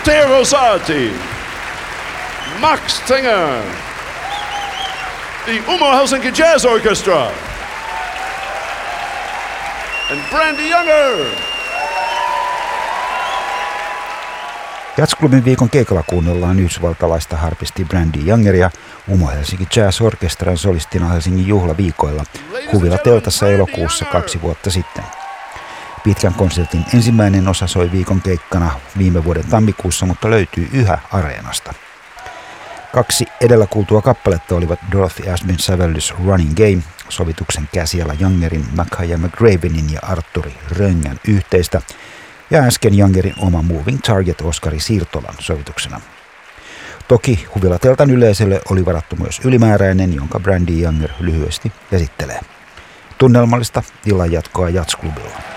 Tero Saati, Max Tenger, the Umo Helsinki Jazz Orchestra, and Brandi Younger. Jazzklubin viikon keikalla kuunnellaan yhdysvaltalaista harpisti Brandi Youngeria Umo Helsinki Jazz Orchestran solistina Helsingin juhlaviikoilla Huvila Teltassa elokuussa 2 vuotta sitten. Pitkän konsertin ensimmäinen osa soi viikon keikkana viime vuoden tammikuussa, mutta löytyy yhä areenasta. 2 edellä kuultua kappaletta olivat Dorothy Asbyn sävellys Running Game, sovituksen käsijällä Youngerin, Makaya McGravenin ja Arturi Röngän yhteistä, ja äsken Youngerin oma Moving Target Oskari Siirtolan sovituksena. Toki Huvila Teltan yleisölle oli varattu myös ylimääräinen, jonka Brandi Younger lyhyesti esittelee. Tunnelmallista illanjatkoa Jazzklubilla.